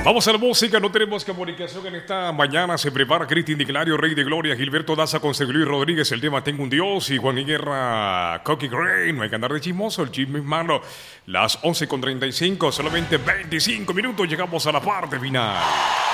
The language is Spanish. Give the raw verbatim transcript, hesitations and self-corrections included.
Vamos a la música, no tenemos comunicación en esta mañana. Se prepara Cristian Di Clario, Rey de Gloria, Gilberto Daza con Luis Rodríguez. El tema Tengo un Dios y Juan Guerra, Coqui Gray. No hay que andar de chismoso, el chisme es malo. Las once con treinta y cinco, solamente veinticinco minutos. Llegamos a la parte final.